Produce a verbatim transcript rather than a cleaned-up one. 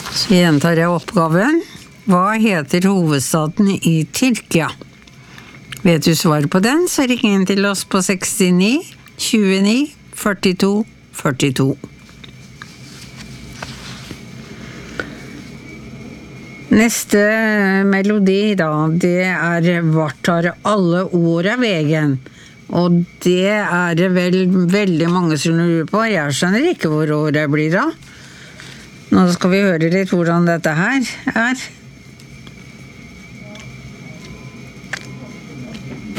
Så gjentar jeg oppgaven. Hva heter hovedstaden i Tyrkia? Vet du svaret på den, så ring inn til oss på sekstini tjueni førtito førtito. Neste melodi da, det er «Vart tar alle ord av veien?» Og det er det vel veldig mange som lurer på. Jeg skjønner ikke hvor ordet blir da. Nå skal vi høre litt hvordan dette her er.